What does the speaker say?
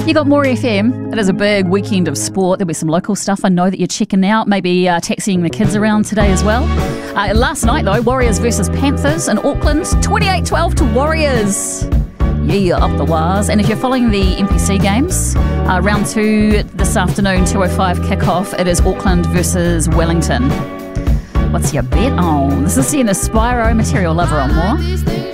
You got More FM. It is a big weekend of sport. There'll be some local stuff I know that you're checking out. Maybe taxiing the kids around today as well. Last night, though, Warriors versus Panthers in Auckland. 28-12 to Warriors. Yeah, up the wires. And if you're following the NPC games, round 2 this afternoon, 2:05 kickoff. It is Auckland versus Wellington. What's your bet on? This is the Spyro Material Lover on More.